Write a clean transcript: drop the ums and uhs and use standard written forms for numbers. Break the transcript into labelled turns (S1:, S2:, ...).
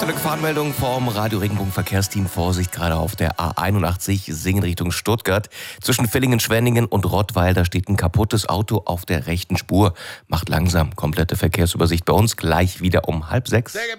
S1: Aktuelle Gefahrenmeldung vom Radio Regenbogen Verkehrsteam. Vorsicht, gerade auf der A81 Singen Richtung Stuttgart. Zwischen Villingen-Schwenningen und Rottweil, da steht ein kaputtes Auto auf der rechten Spur. Macht langsam. Komplette Verkehrsübersicht bei uns gleich wieder um 5:30.